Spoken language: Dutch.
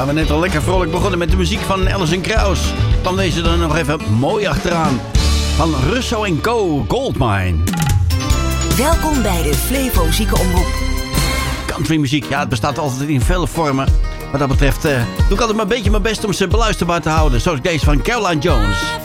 we net al lekker vrolijk begonnen met de muziek van Alison Krauss. Dan deze er nog even mooi achteraan. Van Russo & Co. Goldmine. Welkom bij de Flevo Ziekenomroep. Countrymuziek, ja, het bestaat altijd in vele vormen. Wat dat betreft doe ik altijd maar een beetje mijn best om ze beluisterbaar te houden. Zoals deze van Caroline Jones.